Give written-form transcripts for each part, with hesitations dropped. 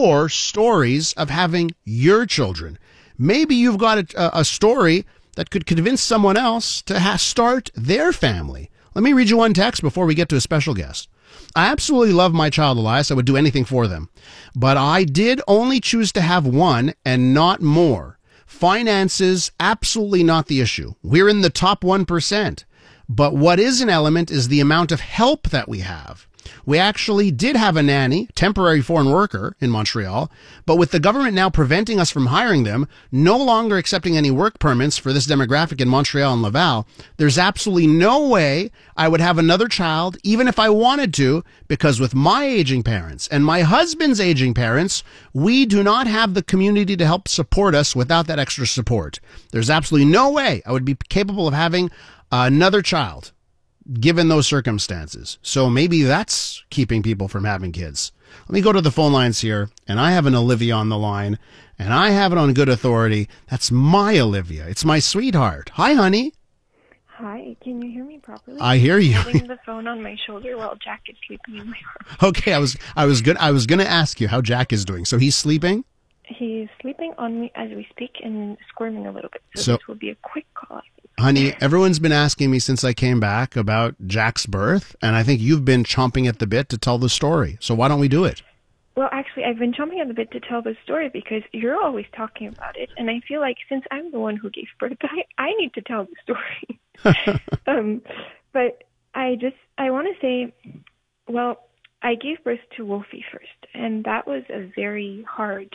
your stories of having your children. Maybe you've got a story that could convince someone else to start their family. Let me read you one text before we get to a special guest. I absolutely love my child, Elias. I would do anything for them. But I did only choose to have one and not more. Finances, absolutely not the issue. We're in the top 1%. But what is an element is the amount of help that we have. We actually did have a nanny, temporary foreign worker in Montreal, but with the government now preventing us from hiring them, no longer accepting any work permits for this demographic in Montreal and Laval, there's absolutely no way I would have another child, even if I wanted to, because with my aging parents and my husband's aging parents, we do not have the community to help support us without that extra support. There's absolutely no way I would be capable of having another child, given those circumstances. So maybe that's keeping people from having kids. Let me go to the phone lines here, and I have an Olivia on the line, and I have it on good authority. That's my Olivia. It's my sweetheart. Hi, honey. Hi, can you hear me properly? I hear you. I'm holding the phone on my shoulder while Jack is sleeping in my arms. Okay, I was going to ask you how Jack is doing. So he's sleeping? He's sleeping on me as we speak and squirming a little bit. So this will be a quick call, I think. Honey, everyone's been asking me since I came back about Jack's birth, and I think you've been chomping at the bit to tell the story. So why don't we do it? Well, actually, I've been chomping at the bit to tell the story because you're always talking about it, and I feel like since I'm the one who gave birth, I need to tell the story. But I want to say, well, I gave birth to Wolfie first, and that was a very hard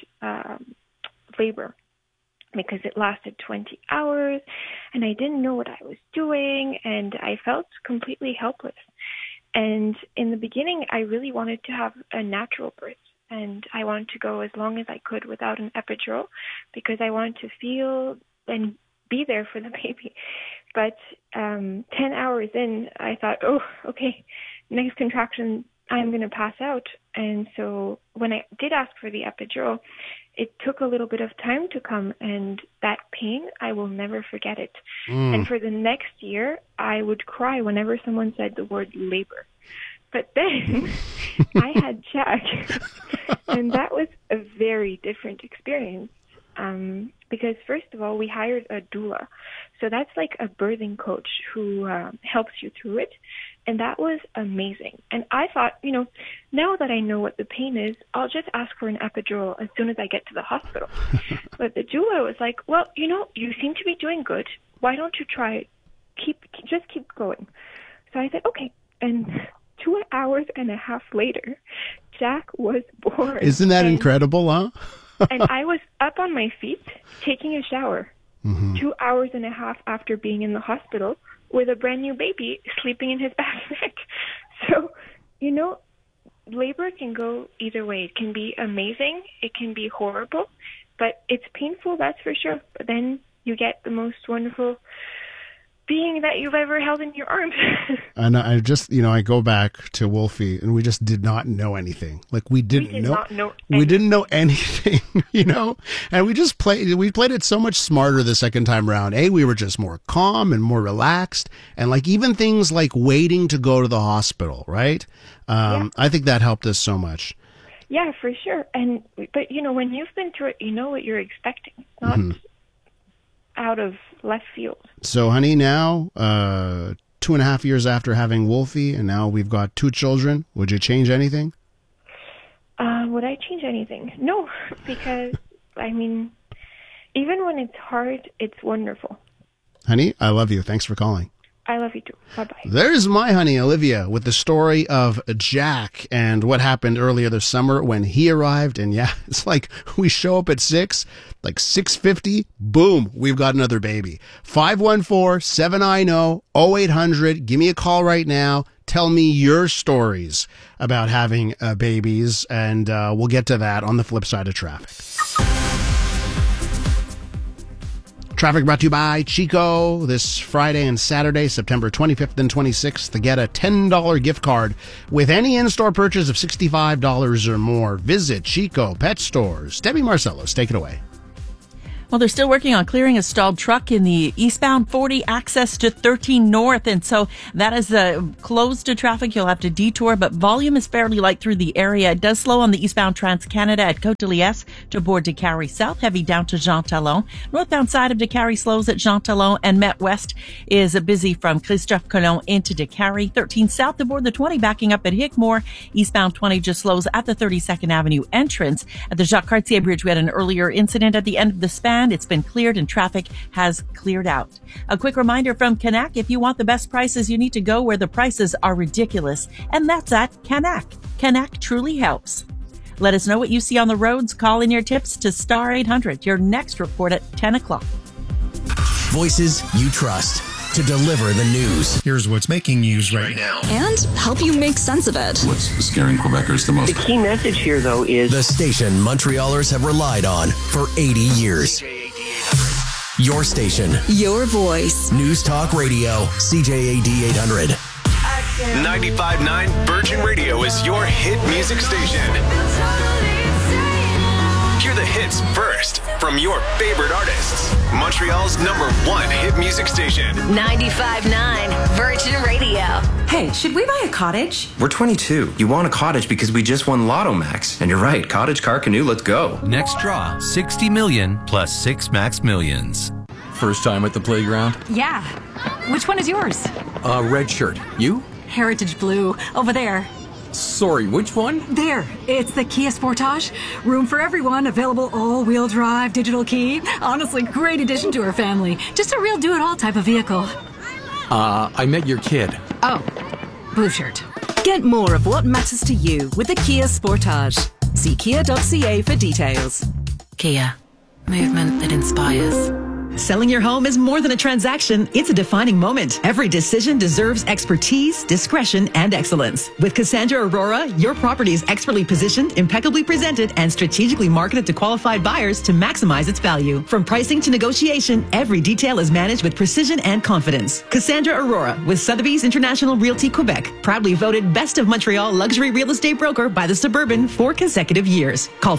labor, because it lasted 20 hours and I didn't know what I was doing and I felt completely helpless. And in the beginning, I really wanted to have a natural birth and I wanted to go as long as I could without an epidural because I wanted to feel and be there for the baby. But 10 hours in, I thought, oh, okay, next contraction, I'm going to pass out. And so when I did ask for the epidural, it took a little bit of time to come, and that pain, I will never forget it. And for the next year, I would cry whenever someone said the word labor. But then I had Jack, and that was a very different experience. Because first of all, we hired a doula. So that's like a birthing coach who helps you through it. And that was amazing. And I thought, now that I know what the pain is, I'll just ask for an epidural as soon as I get to the hospital. But the doula was like, well, you seem to be doing good. Why don't you try it? Just keep going. So I said, okay. And 2 hours and a half later, Jack was born. Isn't that incredible, huh? And I was up on my feet taking a shower 2 hours and a half after being in the hospital with a brand new baby sleeping in his backpack. So, labor can go either way. It can be amazing. It can be horrible. But it's painful, that's for sure. But then you get the most wonderful being that you've ever held in your arms. And I just, I go back to Wolfie, and we just did not know anything. Like we didn't know anything, and we played it so much smarter the second time around. We were just more calm and more relaxed, and like even things like waiting to go to the hospital, right? I think that helped us so much. Yeah, for sure. But when you've been through it, you know what you're expecting. It's not out of left field. So, honey, now 2.5 years after having Wolfie, and now we've got 2 children, would you change anything? Would I change anything? No, because, even when it's hard, it's wonderful. Honey, I love you. Thanks for calling. I love you too. Bye-bye. There's my honey, Olivia, with the story of Jack and what happened earlier this summer when he arrived. And yeah, it's like we show up at 6, like 6:50, boom, we've got another baby. 514-790-0800. Give me a call right now. Tell me your stories about having babies, and we'll get to that on the flip side of traffic. Traffic brought to you by Chico this Friday and Saturday, September 25th and 26th, to get a $10 gift card with any in-store purchase of $65 or more. Visit Chico Pet Stores. Debbie Marcellos, take it away. Well, they're still working on clearing a stalled truck in the eastbound 40 access to 13 North. And so that is closed to traffic. You'll have to detour, but volume is fairly light through the area. It does slow on the eastbound Trans-Canada at Côte-de-Liesse to board Décarie South, heavy down to Jean Talon. Northbound side of Décarie slows at Jean Talon, and Met West is busy from Christophe Colomb into Décarie. 13 South to board the 20, backing up at Hickmore. Eastbound 20 just slows at the 32nd Avenue entrance. At the Jacques Cartier Bridge, we had an earlier incident at the end of the span. It's been cleared and traffic has cleared out. A quick reminder from Canac, if you want the best prices, you need to go where the prices are ridiculous. And that's at Canac. Canac truly helps. Let us know what you see on the roads. Call in your tips to Star 800. Your next report at 10 o'clock. Voices you trust to deliver the news. Here's what's making news right now. And help you make sense of it. What's scaring Quebecers the most? The key message here, though, is the station Montrealers have relied on for 80 years. Your station. Your voice. News Talk Radio. CJAD 800. 95.9 Virgin Radio is your hit music station. Hear the hits first from your favorite artists. Montreal's #1 hit music station. 95.9 Virgin Radio. Hey, should we buy a cottage? We're 22. You want a cottage because we just won Lotto Max. And you're right, cottage, car, canoe, let's go. Next draw, 60 million plus 6 max millions. First time at the playground? Yeah. Which one is yours? Red shirt. You? Heritage Blue. Over there. Sorry, which one? There. It's the Kia Sportage. Room for everyone. Available all-wheel drive, digital key. Honestly, great addition to our family. Just a real do-it-all type of vehicle. I met your kid. Oh, blue shirt. Get more of what matters to you with the Kia Sportage. See kia.ca for details. Kia. Movement that inspires. Selling your home is more than a transaction. It's a defining moment. Every decision deserves expertise, discretion, and excellence. With Cassandra Aurora, your property is expertly positioned, impeccably presented, and strategically marketed to qualified buyers to maximize its value. From pricing to negotiation, every detail is managed with precision and confidence. Cassandra Aurora with Sotheby's International Realty Quebec, proudly voted Best of Montreal Luxury Real Estate Broker by The Suburban 4 consecutive years. Call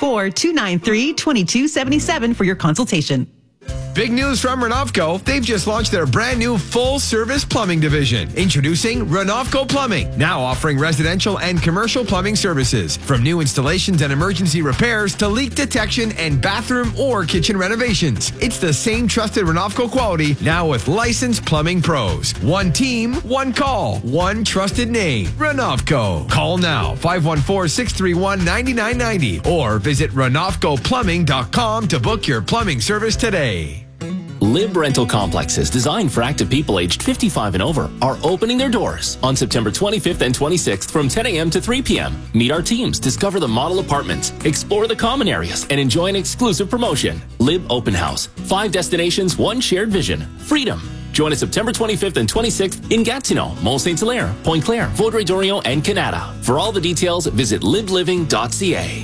514-293-2277 for your consultation. Big news from Renovco. They've just launched their brand new full-service plumbing division. Introducing Renovco Plumbing, now offering residential and commercial plumbing services. From new installations and emergency repairs to leak detection and bathroom or kitchen renovations. It's the same trusted Renovco quality, now with licensed plumbing pros. One team, one call, one trusted name. Renovco. Call now, 514-631-9990 or visit renovcoplumbing.com to book your plumbing service today. Lib Rental Complexes, designed for active people aged 55 and over, are opening their doors on September 25th and 26th from 10 a.m. to 3 p.m. Meet our teams, discover the model apartments, explore the common areas, and enjoy an exclusive promotion. Lib Open House. 5 destinations, 1 shared vision. Freedom. Join us September 25th and 26th in Gatineau, Mont Saint-Hilaire, Pointe-Claire, Vaudreuil-Dorion, and Canada. For all the details, visit libliving.ca.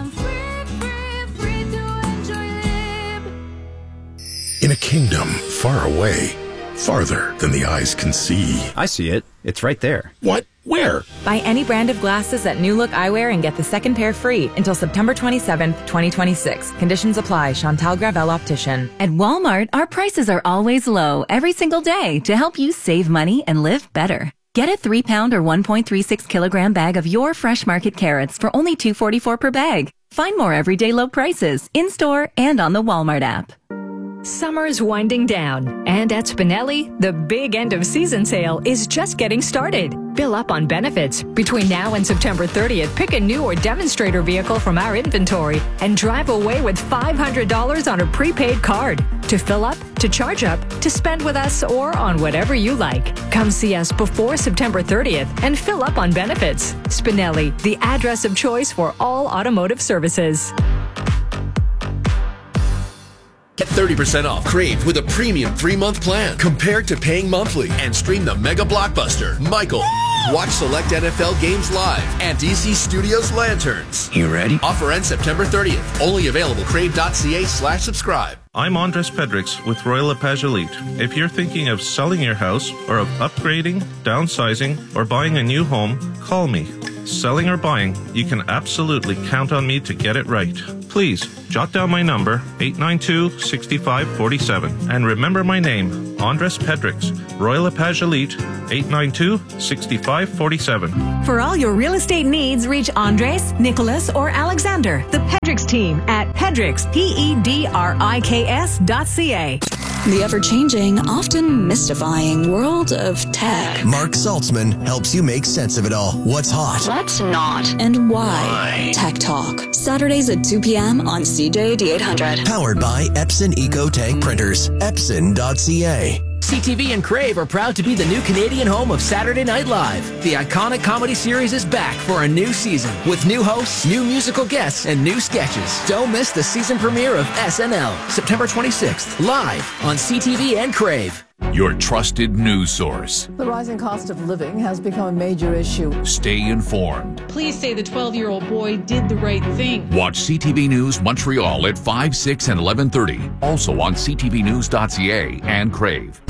In a kingdom far away, farther than the eyes can see. I see it. It's right there. What? Where? Buy any brand of glasses at New Look Eyewear and get the second pair free until September 27th, 2026. Conditions apply. Chantal Gravel Optician. At Walmart, our prices are always low every single day to help you save money and live better. Get a 3-pound or 1.36 kilogram bag of your fresh market carrots for only $2.44 per bag. Find more everyday low prices in-store and on the Walmart app. Summer's winding down, and at Spinelli, the big end-of-season sale is just getting started. Fill up on benefits. Between now and September 30th, pick a new or demonstrator vehicle from our inventory and drive away with $500 on a prepaid card. To fill up, to charge up, to spend with us, or on whatever you like. Come see us before September 30th and fill up on benefits. Spinelli, the address of choice for all automotive services. Get 30% off Crave with a premium 3-month plan compared to paying monthly, and stream the mega blockbuster Michael. Watch select NFL games live and DC Studios Lanterns. You ready? Offer ends September 30th. Only available crave.ca/subscribe. I'm Andres Pedrix with Royal LePage Elite. If you're thinking of selling your house or of upgrading, downsizing, or buying a new home, call me. Selling or buying, you can absolutely count on me to get it right. Please jot down my number, 892-6547, and remember my name, Andres Pedrix, Royal LePage Elite, 892-6547. For all your real estate needs, reach Andres, Nicholas, or Alexander, the Pedrix team at Pedrix, PEDRIKS.ca. The ever-changing, often mystifying world of tech. Mark Saltzman helps you make sense of it all. What's hot? What's not? And why? Tech Talk. Saturdays at 2 p.m. on CJAD 800. Powered by Epson EcoTank Printers. Epson.ca. CTV and Crave are proud to be the new Canadian home of Saturday Night Live. The iconic comedy series is back for a new season with new hosts, new musical guests, and new sketches. Don't miss the season premiere of SNL, September 26th, live on CTV and Crave. Your trusted news source. The rising cost of living has become a major issue. Stay informed. Please say the 12-year-old boy did the right thing. Watch CTV News Montreal at 5, 6, and 11:30. Also on ctvnews.ca and Crave.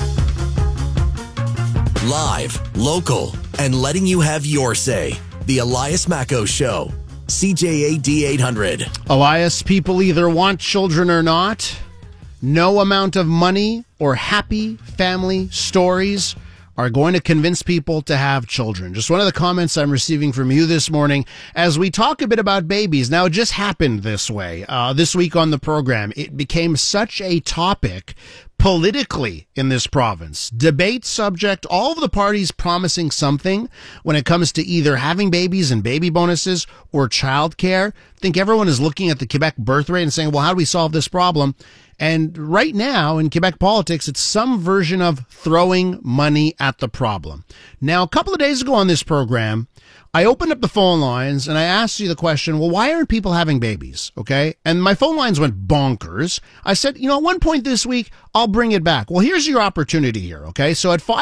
Live, local, and letting you have your say. The Elias Macco Show. CJAD 800. Elias, people either want children or not. No amount of money or happy family stories are going to convince people to have children. Just one of the comments I'm receiving from you this morning as we talk a bit about babies. Now, it just happened this way. This week on the program, it became such a topic politically in this province. Debate subject, all of the parties promising something when it comes to either having babies and baby bonuses or childcare. I think everyone is looking at the Quebec birth rate and saying, well, how do we solve this problem? And right now in Quebec politics, it's some version of throwing money at the problem. Now, a couple of days ago on this program, I opened up the phone lines and I asked you the question, well, why aren't people having babies? Okay. And my phone lines went bonkers. I said, at one point this week, I'll bring it back. Well, here's your opportunity here. Okay. So at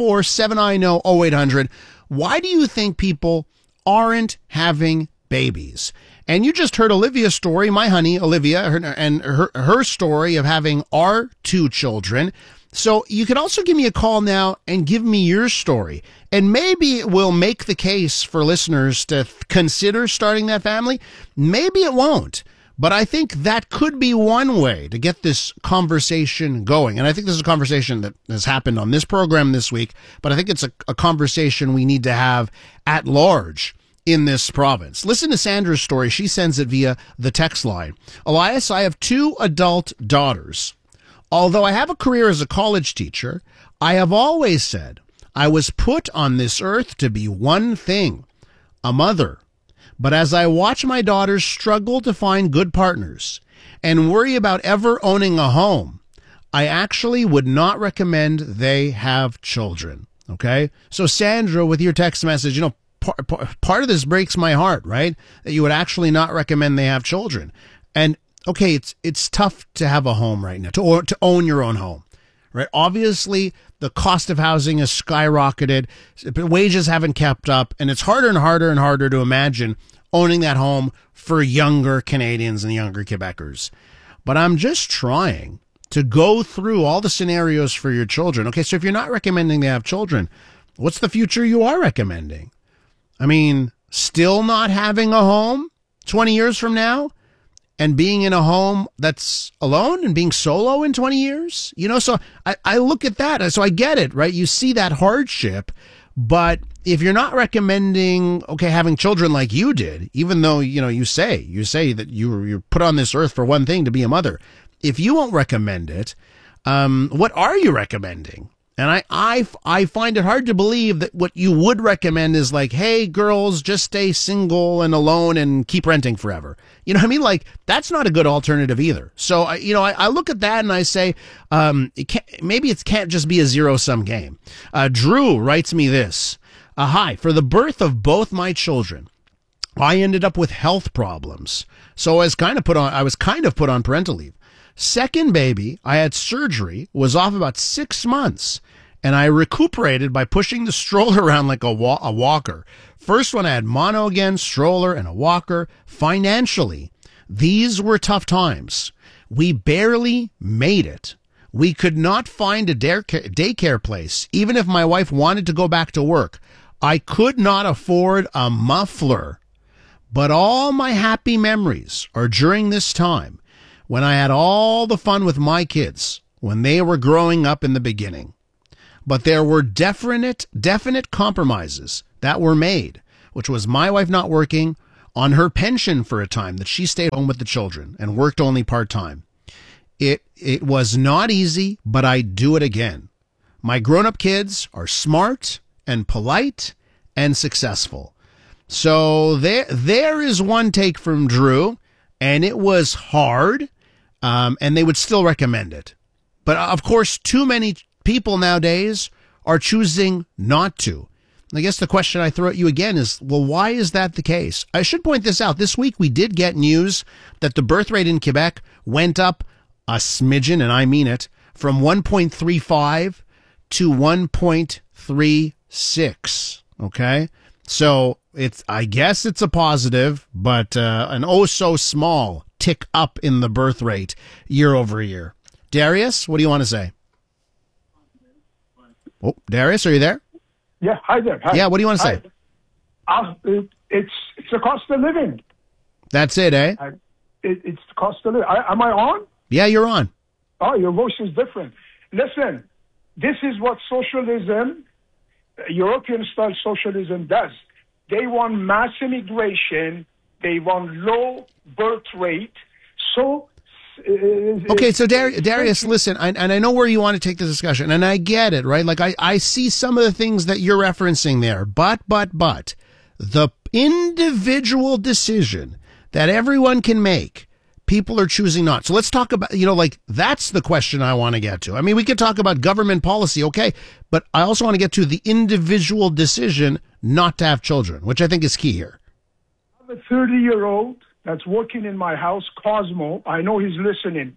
514-790-0800, why do you think people aren't having babies? And you just heard Olivia's story, my honey, Olivia, her story of having our two children. So you could also give me a call now and give me your story. And maybe it will make the case for listeners to consider starting that family. Maybe it won't. But I think that could be one way to get this conversation going. And I think this is a conversation that has happened on this program this week. But I think it's a conversation we need to have at large in this province. Listen to Sandra's story. She sends it via the text line. Elias, I have 2 adult daughters. Although I have a career as a college teacher, I have always said I was put on this earth to be one thing, a mother. But as I watch my daughters struggle to find good partners and worry about ever owning a home, I actually would not recommend they have children. Okay? So Sandra, with your text message, part of this breaks my heart, right? That you would actually not recommend they have children. And okay, it's tough to have a home right now, to own your own home, right? Obviously, the cost of housing has skyrocketed, wages haven't kept up, and it's harder and harder and harder to imagine owning that home for younger Canadians and younger Quebecers. But I'm just trying to go through all the scenarios for your children. Okay, so if you're not recommending they have children, what's the future you are recommending? I mean, still not having a home 20 years from now and being in a home that's alone and being solo in 20 years? So I look at that. So I get it, right? You see that hardship. But if you're not recommending, having children like you did, even though, you say that you're put on this earth for one thing, to be a mother. If you won't recommend it, what are you recommending? And I find it hard to believe that what you would recommend is like, hey, girls, just stay single and alone and keep renting forever. You know what I mean? Like, that's not a good alternative either. So, I look at that and I say, maybe it can't just be a zero-sum game. Drew writes me this. Hi, for the birth of both my children, I ended up with health problems. So I was kind of put on parental leave. Second baby, I had surgery, was off about 6 months, and I recuperated by pushing the stroller around like a walker. First one, I had mono again, stroller, and a walker. Financially, these were tough times. We barely made it. We could not find a daycare place, even if my wife wanted to go back to work. I could not afford a muffler. But all my happy memories are during this time when I had all the fun with my kids when they were growing up in the beginning. But there were definite compromises that were made, which was my wife not working on her pension for a time, that she stayed home with the children and worked only part-time. It was not easy, but I'd do it again. My grown-up kids are smart and polite and successful. So there is one take from Drew, and it was hard, and they would still recommend it. But of course, too many people nowadays are choosing not to. I guess the question I throw at you again is, well, why is that the case? I should point this out. This week we did get news that the birth rate in Quebec went up a smidgen, and I mean it, from 1.35 to 1.36. Okay? So I guess it's a positive, but an oh so small tick up in the birth rate year over year. Darius, what do you want to say? Oh, Darius, are you there? Yeah, hi there. Hi. Yeah, what do you want to say? It's the cost of living. That's it, eh? It's the cost of living. Am I on? Yeah, you're on. Oh, your voice is different. Listen, this is what socialism, European-style socialism does. They want mass immigration. They want low birth rate. So... Okay, so Darius, listen, and I know where you want to take the discussion, and I get it, right? Like, I see some of the things that you're referencing there, but, the individual decision that everyone can make, people are choosing not. So let's talk about, that's the question I want to get to. I mean, we could talk about government policy, okay, but I also want to get to the individual decision not to have children, which I think is key here. I have a 30-year-old that's working in my house, Cosmo. I know he's listening.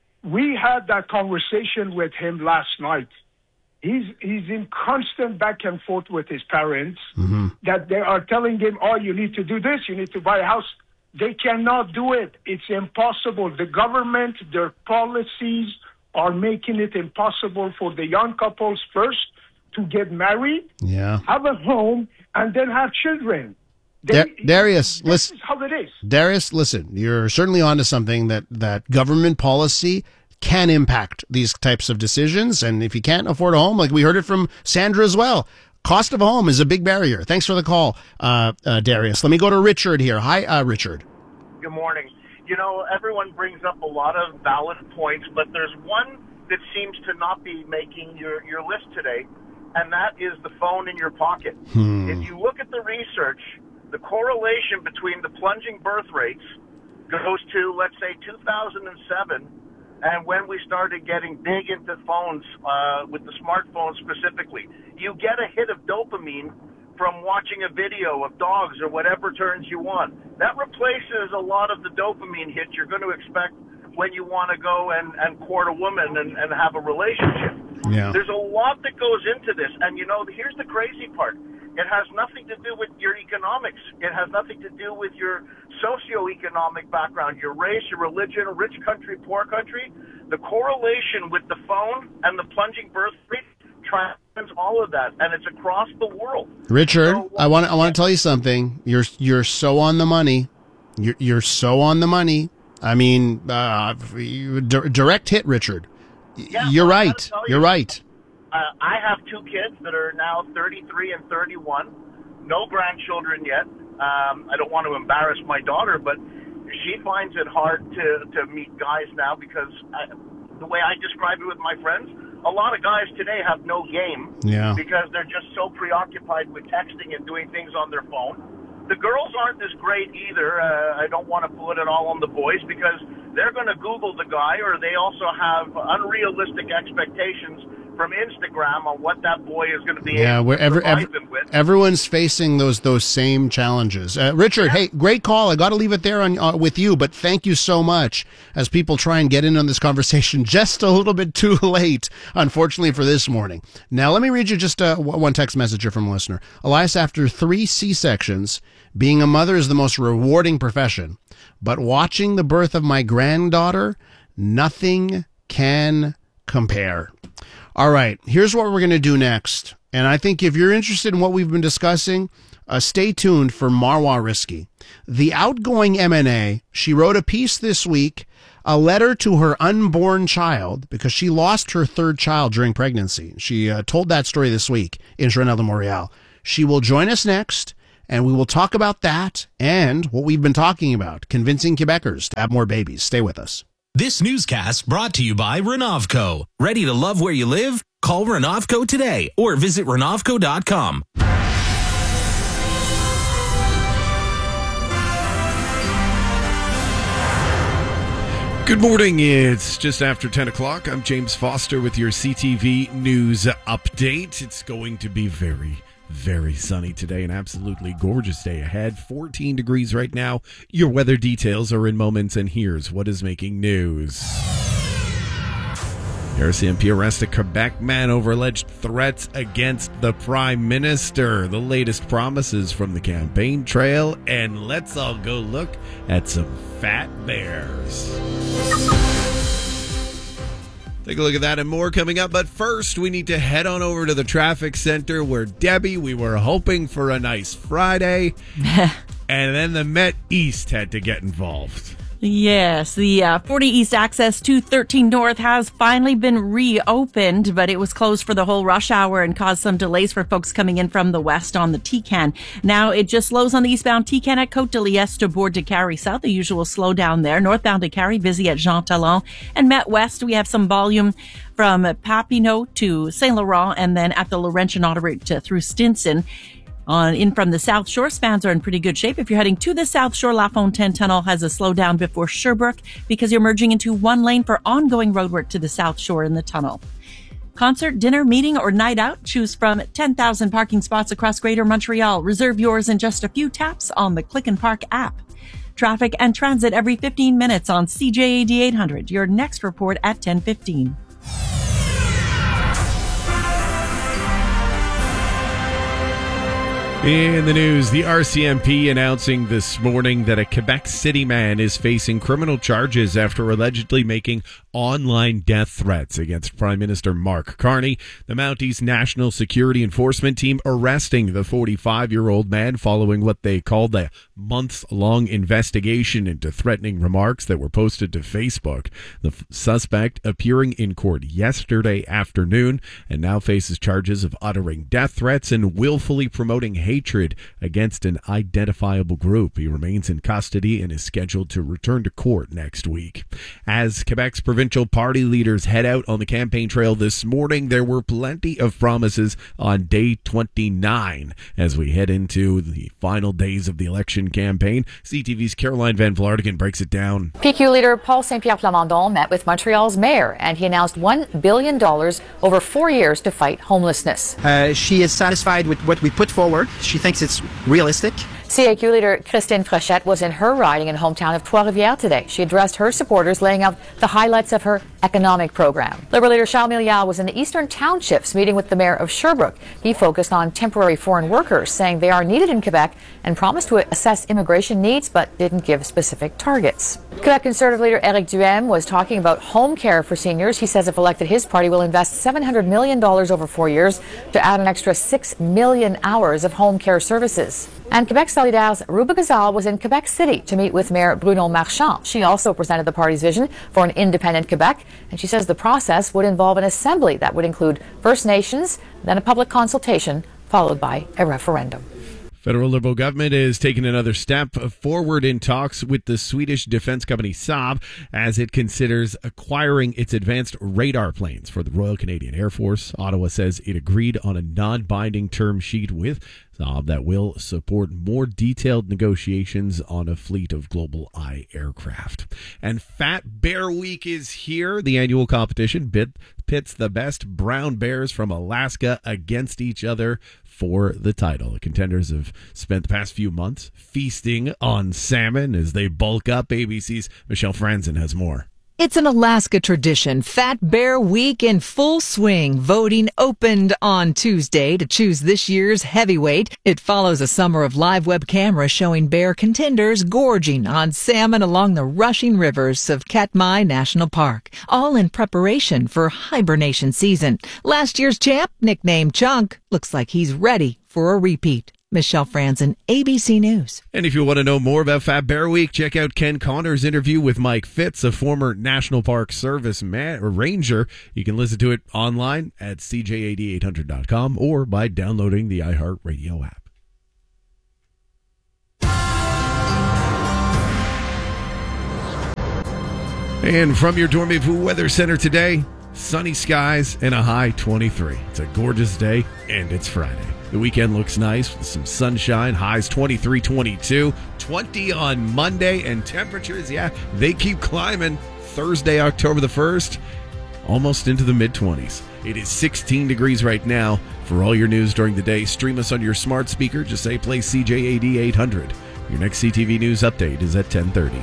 We had that conversation with him last night. He's in constant back and forth with his parents that they are telling him, oh, you need to do this, you need to buy a house. They cannot do it. It's impossible. The government, their policies are making it impossible for the young couples first to get married, have a home, and then have children. Darius, listen. This is how it is. Darius, listen. You're certainly onto something that government policy can impact these types of decisions. And if you can't afford a home, like we heard it from Sandra as well, cost of a home is a big barrier. Thanks for the call, Darius. Let me go to Richard here. Hi, Richard. Good morning. Everyone brings up a lot of valid points, but there's one that seems to not be making your list today, and that is the phone in your pocket. If you look at the research, the correlation between the plunging birth rates goes to, let's say, 2007, and when we started getting big into phones, with the smartphones specifically. You get a hit of dopamine from watching a video of dogs or whatever turns you on. That replaces a lot of the dopamine hit you're going to expect when you want to go and court a woman and have a relationship. Yeah. There's a lot that goes into this, and here's the crazy part. It has nothing to do with your economics. It has nothing to do with your socioeconomic background, your race, your religion, rich country, poor country. The correlation with the phone and the plunging birth rate transcends all of that, and it's across the world. Richard, I want to tell you something. You're so on the money. You're so on the money. I mean, direct hit, Richard. Yeah, You're right. You're right. I have two kids that are now 33 and 31. No grandchildren yet. I don't want to embarrass my daughter, but she finds it hard to meet guys now because the way I describe it with my friends, a lot of guys today have no game because they're just so preoccupied with texting and doing things on their phone. The girls aren't as great either. I don't want to put it all on the boys because they're going to Google the guy, or they also have unrealistic expectations from Instagram on what that boy is going to be able to provide them with. Everyone's facing those same challenges. Richard, hey, great call. I got to leave it there with you, but thank you so much as people try and get in on this conversation just a little bit too late, unfortunately, for this morning. Now, let me read you just one text message here from a listener. Elias, after 3 C-sections, being a mother is the most rewarding profession, but watching the birth of my granddaughter, nothing can compare. All right, here's what we're going to do next. And I think if you're interested in what we've been discussing, stay tuned for Marwa Risky. The outgoing MNA, she wrote a piece this week, a letter to her unborn child, because she lost her third child during pregnancy. She told that story this week in Journal de Montréal. She will join us next, and we will talk about that and what we've been talking about, convincing Quebecers to have more babies. Stay with us. This newscast brought to you by Renovco. Ready to love where you live? Call Renovco today or visit Renovco.com. Good morning. It's just after 10 o'clock. I'm James Foster with your CTV News Update. It's going to be very, very sunny today. An absolutely gorgeous day ahead. 14 degrees right now. Your weather details are in moments, and here's what is making news. RCMP arrests a Quebec man over alleged threats against the Prime Minister. The latest promises from the campaign trail, and let's all go look at some fat bears. Take a look at that and more coming up, but first we need to head on over to the traffic center where, Debbie, we were hoping for a nice Friday, and then the Met East had to get involved. Yes, the 40 East access to 13 North has finally been reopened, but it was closed for the whole rush hour and caused some delays for folks coming in from the west on the TCAN. Now it just slows on the eastbound TCAN at Côte de Liesse to Bourg de Carry South, the usual slowdown there. Northbound to Carry, busy at Jean Talon. And Met West, we have some volume from Papineau to Saint Laurent, and then at the Laurentian Autoroute through Stinson. In from the South Shore, spans are in pretty good shape. If you're heading to the South Shore, La Fontaine Tunnel has a slowdown before Sherbrooke because you're merging into one lane for ongoing roadwork to the South Shore in the tunnel. Concert, dinner, meeting, or night out, choose from 10,000 parking spots across Greater Montreal. Reserve yours in just a few taps on the Click and Park app. Traffic and transit every 15 minutes on CJAD 800. Your next report at 10:15. In the news, the RCMP announcing this morning that a Quebec City man is facing criminal charges after allegedly making online death threats against Prime Minister Mark Carney. The Mounties National Security Enforcement Team arresting the 45-year-old man following what they called a months-long investigation into threatening remarks that were posted to Facebook. The suspect appearing in court yesterday afternoon and now faces charges of uttering death threats and willfully promoting hatred against an identifiable group. He remains in custody and is scheduled to return to court next week. As Quebec's provincial party leaders head out on the campaign trail this morning, there were plenty of promises on day 29 as we head into the final days of the election campaign. CTV's Caroline Van Vlaardingen breaks it down. PQ leader Paul Saint-Pierre Plamondon met with Montreal's mayor, and he announced $1 billion over 4 years to fight homelessness. She is satisfied with what we put forward. She thinks it's realistic. CAQ leader Christine Fréchette was in her riding and hometown of Trois-Rivières today. She addressed her supporters, laying out the highlights of her economic program. Liberal leader Charles Milliard was in the Eastern Townships meeting with the mayor of Sherbrooke. He focused on temporary foreign workers, saying they are needed in Quebec, and promised to assess immigration needs but didn't give specific targets. Quebec Conservative leader Éric Duhaime was talking about home care for seniors. He says if elected, his party will invest $700 million over 4 years to add an extra 6 million hours of home care services. And Quebec Solidaires' Ruba Gazal was in Quebec City to meet with Mayor Bruno Marchand. She also presented the party's vision for an independent Quebec, and she says the process would involve an assembly that would include First Nations, then a public consultation, followed by a referendum. Federal Liberal government is taking another step forward in talks with the Swedish defense company Saab as it considers acquiring its advanced radar planes for the Royal Canadian Air Force. Ottawa says it agreed on a non-binding term sheet with Saab that will support more detailed negotiations on a fleet of Global Eye aircraft. And Fat Bear Week is here. The annual competition pits the best brown bears from Alaska against each other for the title. The contenders have spent the past few months feasting on salmon as they bulk up. ABC's Michelle Franzen has more. It's an Alaska tradition. Fat Bear Week in full swing. Voting opened on Tuesday to choose this year's heavyweight. It follows a summer of live web cameras showing bear contenders gorging on salmon along the rushing rivers of Katmai National Park, all in preparation for hibernation season. Last year's champ, nicknamed Chunk, looks like he's ready for a repeat. Michelle Franzen, ABC News. And if you want to know more about Fat Bear Week, check out Ken Connor's interview with Mike Fitz, a former National Park Service ranger. You can listen to it online at CJAD800.com or by downloading the iHeartRadio app. And from your Dormez-vous Weather Center today, sunny skies and a high 23. It's a gorgeous day, and it's Friday. The weekend looks nice with some sunshine, highs 23, 22, 20 on Monday, and temperatures, they keep climbing. Thursday, October the 1st, almost into the mid-20s. It is 16 degrees right now. For all your news during the day, stream us on your smart speaker. Just say play CJAD 800. Your next CTV News update is at 10:30.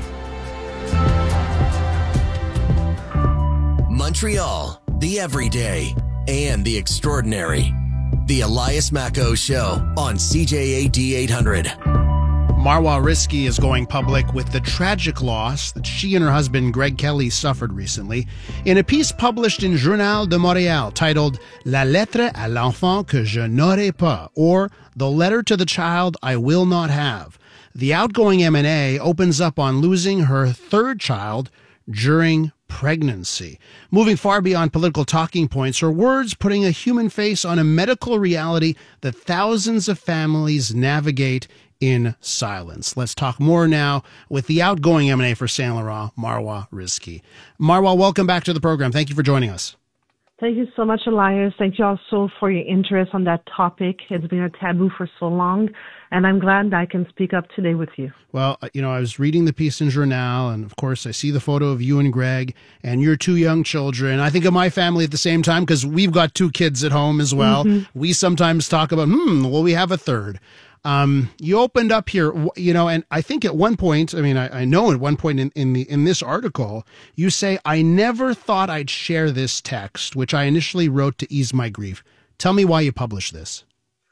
Montreal, the everyday and the extraordinary. The Elias Macco Show on CJAD 800. Marwa Risky is going public with the tragic loss that she and her husband Greg Kelly suffered recently in a piece published in Journal de Montréal titled La lettre à l'enfant que je n'aurai pas, or The Letter to the Child I Will Not Have. The outgoing M&A opens up on losing her third child during pregnancy. Moving far beyond political talking points, her words putting a human face on a medical reality that thousands of families navigate in silence. Let's talk more now with the outgoing M&A for Saint Laurent, Marwa Risky. Marwa, welcome back to the program. Thank you for joining us. Thank you so much, Elias. Thank you also for your interest on that topic. It's been a taboo for so long, and I'm glad that I can speak up today with you. Well, I was reading the piece in Journal, and of course, I see the photo of you and Greg and your two young children. I think of my family at the same time because we've got two kids at home as well. Mm-hmm. We sometimes talk about, well, we have a third. You opened up here, and I think at one point, I know at one point in this article, you say, I never thought I'd share this text, which I initially wrote to ease my grief. Tell me why you published this.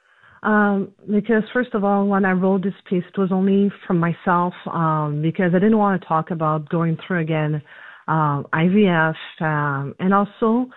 Because first of all, when I wrote this piece, it was only for myself, because I didn't want to talk about going through again, IVF, and also,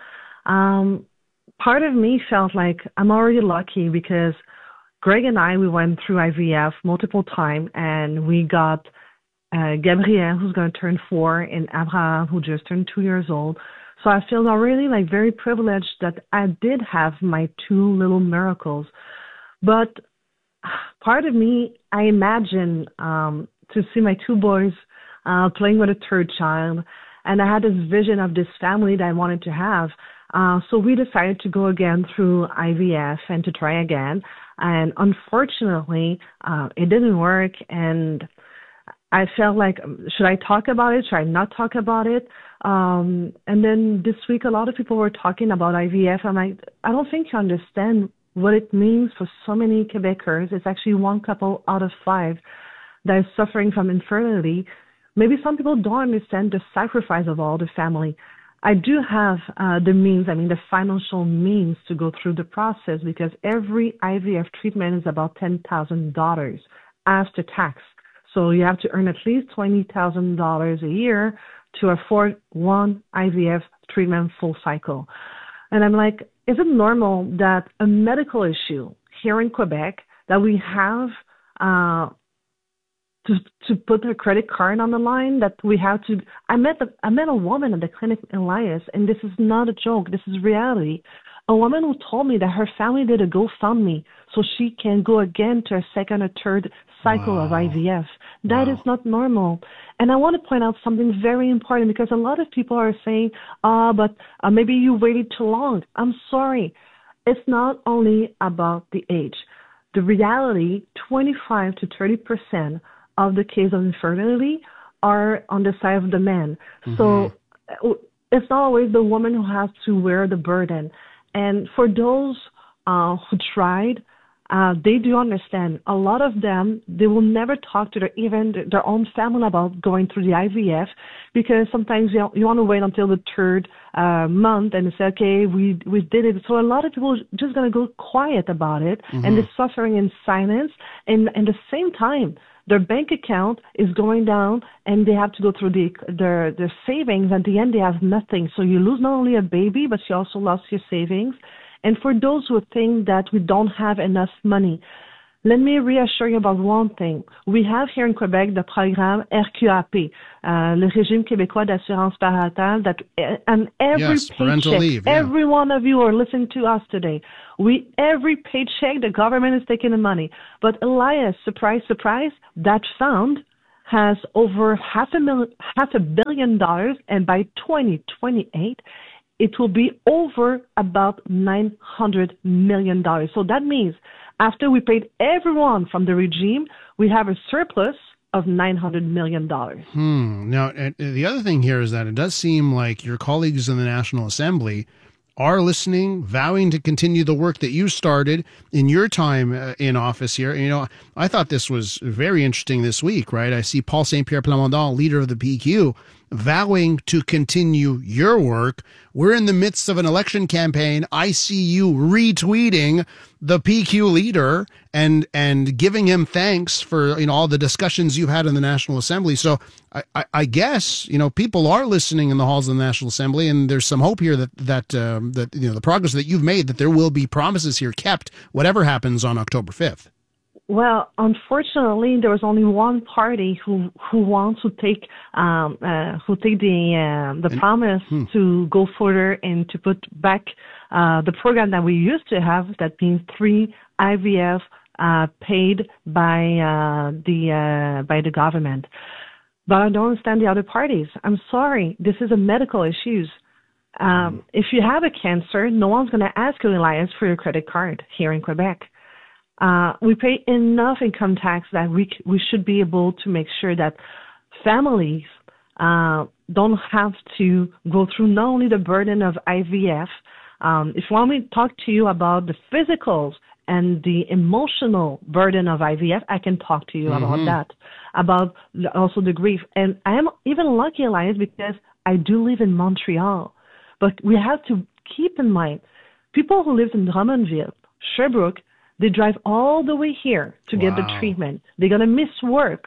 part of me felt like I'm already lucky because Greg and we went through IVF multiple times, and we got Gabrielle, who's going to turn 4, and Abraham, who just turned 2 years old. So I feel already very privileged that I did have my two little miracles. But part of me, I imagine to see my two boys playing with a third child, and I had this vision of this family that I wanted to have. So we decided to go again through IVF and to try again. And unfortunately, it didn't work. And I felt like, should I talk about it? Should I not talk about it? And then this week, a lot of people were talking about IVF. I'm like, I don't think you understand what it means for so many Quebecers. It's actually one couple out of 5 that is suffering from infertility. Maybe some people don't understand the sacrifice of all the family. I do have the means, the financial means to go through the process because every IVF treatment is about $10,000 after tax. So you have to earn at least $20,000 a year to afford one IVF treatment full cycle. And I'm like, is it normal that a medical issue here in Quebec that we have to put her credit card on the line, that we have to... I met a woman at the clinic, Elias, and this is not a joke. This is reality. A woman who told me that her family did a GoFundMe so she can go again to a second or third cycle of IVF. That is not normal. And I want to point out something very important because a lot of people are saying, but maybe you waited too long. I'm sorry. It's not only about the age. The reality, 25 to 30% of the case of infertility are on the side of the man. Mm-hmm. So it's not always the woman who has to wear the burden. And for those who tried, they do understand. A lot of them, they will never talk to even their own family about going through the IVF because sometimes you want to wait until the third month and say, okay, we did it. So a lot of people are just going to go quiet about it, mm-hmm. and they're suffering in silence. And at the same time, their bank account is going down and they have to go through their savings. At the end, they have nothing. So you lose not only a baby, but you also lost your savings. And for those who think that we don't have enough money, Let me reassure you about one thing. We have here in Quebec the programme RQAP, le Régime québécois d'assurance parentale, that and every paycheck, leave, every one of you are listening to us today. Every paycheck, the government is taking the money. But Elias, surprise, surprise, that fund has over $500 million, and by 2028, it will be over about $900 million. So that means after we paid everyone from the regime, we have a surplus of $900 million. Now, the other thing here is that it does seem like your colleagues in the National Assembly are listening, vowing to continue the work that you started in your time in office here. You know, I thought this was very interesting this week, right? I see Paul Saint-Pierre Plamondon, leader of the PQ, vowing to continue your work. We're in the midst of an election campaign. I see you retweeting the PQ leader and giving him thanks for, you know, all the discussions you've had in the National Assembly. So I guess, you know, people are listening in the halls of the National Assembly, and there's some hope here that you know, the progress that you've made, that there will be promises here kept, whatever happens on October 5th. Well, unfortunately, there was only one party who wants to take the promise to go further and to put back the program that we used to have. That means 3 IVF paid by the government. But I don't understand the other parties. I'm sorry, this is a medical issue. If you have a cancer, no one's going to ask you, Elias, for your credit card here in Quebec. We pay enough income tax that we should be able to make sure that families don't have to go through not only the burden of IVF. If you want me to talk to you about the physicals and the emotional burden of IVF, I can talk to you about that, about also the grief. And I am even lucky, Elias, because I do live in Montreal. But we have to keep in mind, people who live in Drummondville, Sherbrooke, they drive all the way here to get the treatment. They're going to miss work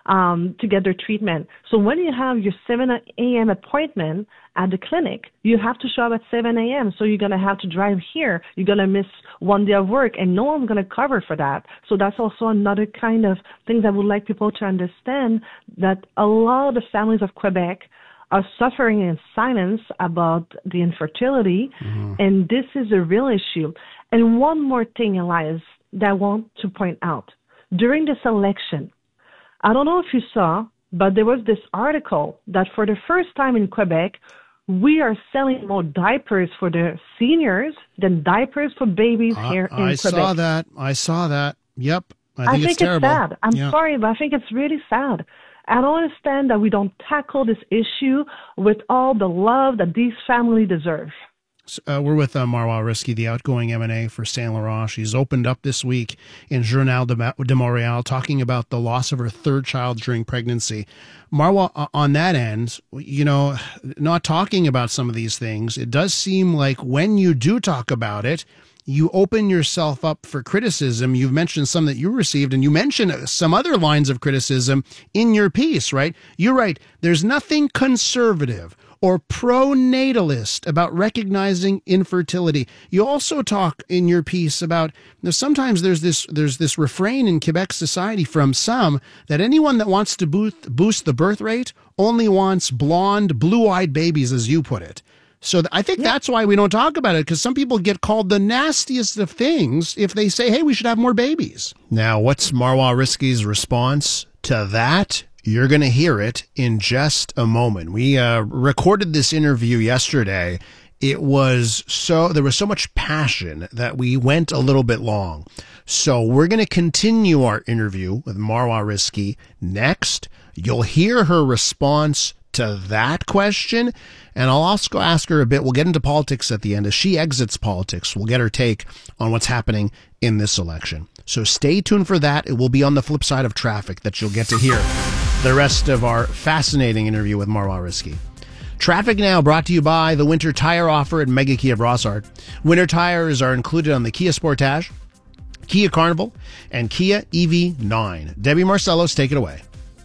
to get their treatment. So when you have your 7 a.m. appointment at the clinic, you have to show up at 7 a.m. So you're going to have to drive here. You're going to miss one day of work, and no one's going to cover for that. So that's also another kind of thing that I would like people to understand, that a lot of the families of Quebec are suffering in silence about the infertility, and this is a real issue. And one more thing, Elias, that I want to point out. During this election, I don't know if you saw, but there was this article that for the first time in Quebec, we are selling more diapers for the seniors than diapers for babies here in Quebec. I saw that. Yep. I think it's terrible. Sad. I'm sorry, but I think it's really sad. I don't understand that we don't tackle this issue with all the love that these families deserve. We're with Marois Risky, the outgoing M&A for Saint Laurent. She's opened up this week in Journal de Montréal, talking about the loss of her third child during pregnancy. Marois, on that end, you know, not talking about some of these things, it does seem like when you do talk about it, you open yourself up for criticism. You've mentioned some that you received, and you mentioned some other lines of criticism in your piece, right? You write, there's nothing conservative or pro-natalist about recognizing infertility. You also talk in your piece about, sometimes there's this refrain in Quebec society from some that anyone that wants to boost the birth rate only wants blonde, blue-eyed babies, as you put it. So I think that's why we don't talk about it, because some people get called the nastiest of things if they say, hey, we should have more babies. Now, what's Marois Risky's response to that? You're going to hear it in just a moment. We recorded this interview yesterday. There was so much passion that we went a little bit long. So we're going to continue our interview with Marois Risky next. You'll hear her response to that question, and I'll also ask her a bit. We'll get into politics at the end. As she exits politics, we'll get her take on what's happening in this election. So stay tuned for that. It will be on the flip side of traffic that you'll get to hear the rest of our fascinating interview with Marois Risky. Traffic now brought to you by the winter tire offer at Mega Kia Brossard. Winter tires are included on the Kia Sportage, Kia Carnival, and Kia EV9. Debbie Marcellos, take it away.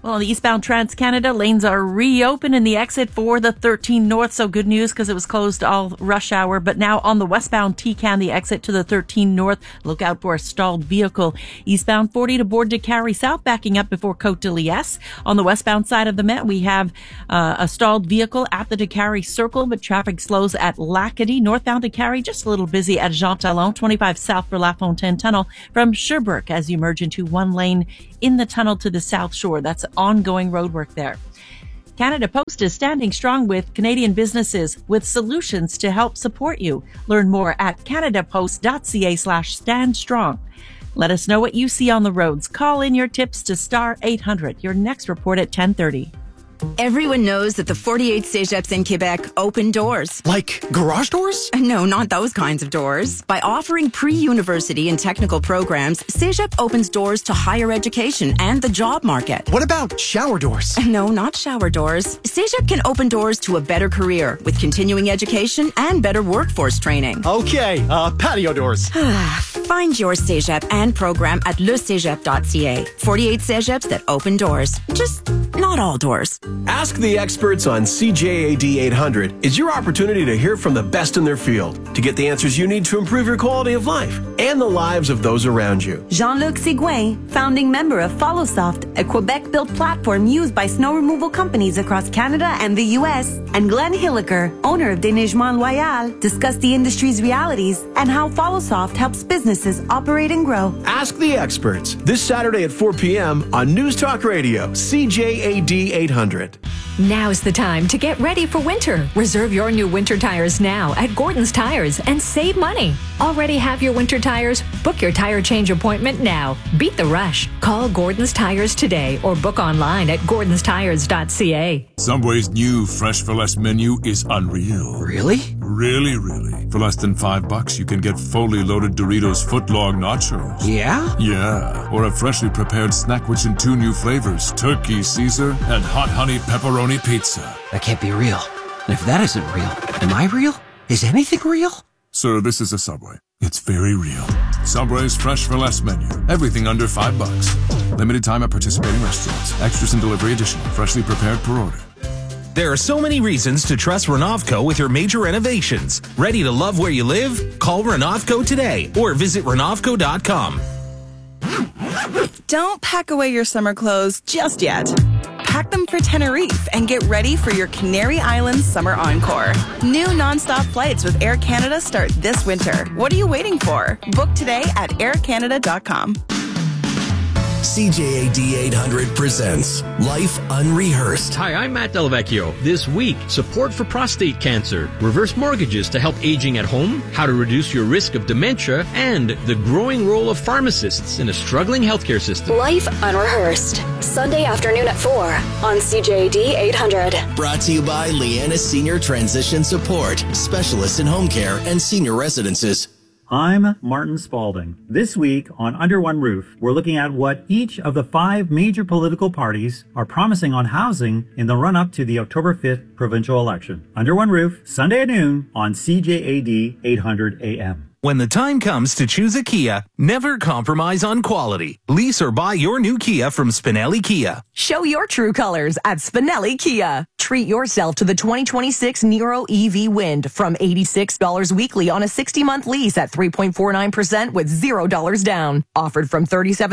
Well, on the eastbound Trans-Canada, lanes are reopened in the exit for the 13 North, so good news because it was closed all rush hour. But now on the westbound TCAN, the exit to the 13 North, look out for a stalled vehicle. Eastbound 40 to Board de Carry South, backing up before Côte de Liesse. On the westbound side of the Met, we have a stalled vehicle at the de Carry Circle, but traffic slows at Lacadie. Northbound de Carry, just a little busy at Jean Talon, 25 south for La Fontaine Tunnel from Sherbrooke as you merge into one lane in the tunnel to the South Shore. That's ongoing roadwork there. Canada Post is standing strong with Canadian businesses with solutions to help support you. Learn more at canadapost.ca/standstrong. Let us know what you see on the roads. Call in your tips to star 800. Your next report at 10:30. Everyone knows that the 48 Cégeps in Quebec open doors. Like garage doors? No, not those kinds of doors. By offering pre-university and technical programs, Cégep opens doors to higher education and the job market. What about shower doors? No, not shower doors. Cégep can open doors to a better career with continuing education and better workforce training. Okay, patio doors. Find your Cégep and program at lecégep.ca. 48 Cégeps that open doors. Just not all doors. Ask the experts on CJAD 800 is your opportunity to hear from the best in their field to get the answers you need to improve your quality of life and the lives of those around you. Jean-Luc Sigouin, founding member of FollowSoft, a Quebec-built platform used by snow removal companies across Canada and the U.S., and Glenn Hilliker, owner of Déneigement Loyal, discuss the industry's realities and how FollowSoft helps businesses operate and grow. Ask the experts this Saturday at 4 p.m. on News Talk Radio, CJAD 800. Now's the time to get ready for winter. Reserve your new winter tires now at Gordon's Tires and save money. Already have your winter tires? Book your tire change appointment now. Beat the rush. Call Gordon's Tires today or book online at gordonstires.ca. Subway's new Fresh for Less menu is unreal. Really? Really, really. For less than $5, you can get fully loaded Doritos footlong nachos. Yeah? Yeah. Or a freshly prepared snack which in 2 new flavors, Turkey Caesar and Hot Honey Pepperoni Pizza. That can't be real. And if that isn't real, am I real? Is anything real? Sir, this is a Subway. It's very real. Subway's Fresh for Less menu. Everything under $5. Limited time at participating restaurants. Extras and delivery additional. Freshly prepared per order. There are so many reasons to trust Renovco with your major renovations. Ready to love where you live? Call Renovco today or visit Renovco.com. Don't pack away your summer clothes just yet. Pack them for Tenerife and get ready for your Canary Islands summer encore. New nonstop flights with Air Canada start this winter. What are you waiting for? Book today at aircanada.com. CJAD 800 presents Life Unrehearsed. Hi, I'm Matt Delvecchio. This week, support for prostate cancer, reverse mortgages to help aging at home, how to reduce your risk of dementia, and the growing role of pharmacists in a struggling healthcare system. Life Unrehearsed, Sunday afternoon at 4 on CJAD 800. Brought to you by Leanna Senior Transition Support, specialists in home care and senior residences. I'm Martin Spaulding. This week on Under One Roof, we're looking at what each of the 5 major political parties are promising on housing in the run-up to the October 5th provincial election. Under One Roof, Sunday at noon on CJAD 800 AM. When the time comes to choose a Kia, never compromise on quality. Lease or buy your new Kia from Spinelli Kia. Show your true colors at Spinelli Kia. Treat yourself to the 2026 Niro EV Wind from $86 weekly on a 60-month lease at 3.49% with $0 down. Offered from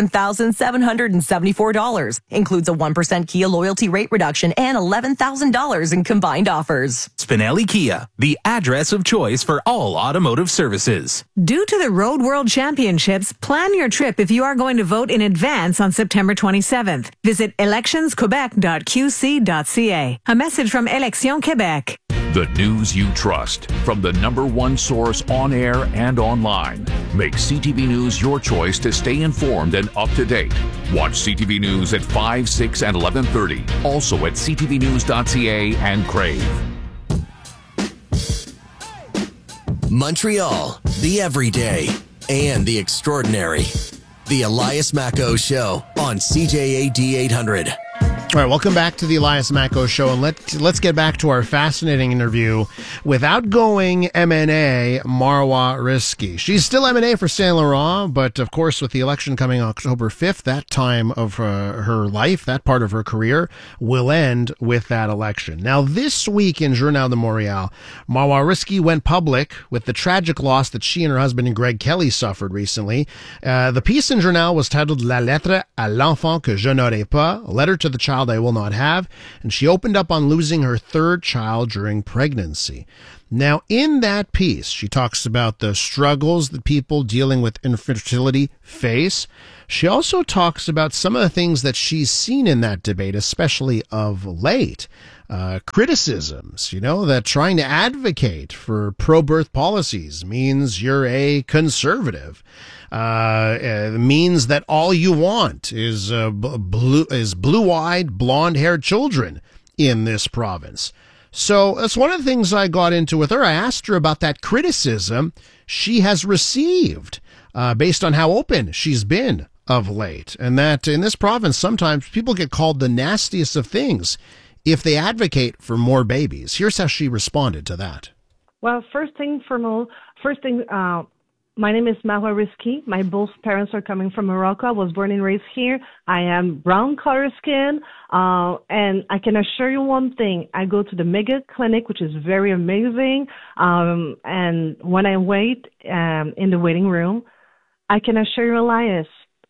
$37,774. Includes a 1% Kia loyalty rate reduction and $11,000 in combined offers. Spinelli Kia, the address of choice for all automotive services. Due to the Road World Championships, plan your trip if you are going to vote in advance on September 27th. Visit electionsquebec.qc.ca. A message from Élections Québec. The news you trust from the #1 source on air and online. Make CTV News your choice to stay informed and up to date. Watch CTV News at 5, 6, and 11:30. Also at ctvnews.ca and Crave. Montreal, the everyday and the extraordinary. The Elias Macco Show on CJAD 800. All right, welcome back to the Elias Macko Show, and let's get back to our fascinating interview with outgoing MNA Marwa Rizki. She's still MNA for Saint Laurent, but of course, with the election coming October 5th, that time of her life, that part of her career, will end with that election. Now, this week in Journal de Montréal, Marwa Rizki went public with the tragic loss that she and her husband Greg Kelly suffered recently. The piece in Journal was titled La lettre à l'enfant que je n'aurai pas, a letter to the child I will not have, and she opened up on losing her third child during pregnancy. Now, in that piece, she talks about the struggles that people dealing with infertility face. She also talks about some of the things that she's seen in that debate, especially of late. Criticisms, that trying to advocate for pro-birth policies means you're a conservative. Means that all you want is blue-eyed, blonde-haired children in this province. So that's one of the things I got into with her. I asked her about that criticism she has received based on how open she's been of late, and that in this province sometimes people get called the nastiest of things if they advocate for more babies. Here's how she responded to that. Well, first thing, my name is Marwa Rizki. My both parents are coming from Morocco. I was born and raised here. I am brown color skin, and I can assure you one thing. I go to the Mega Clinic, which is very amazing, and when I wait in the waiting room, I can assure you, Elias,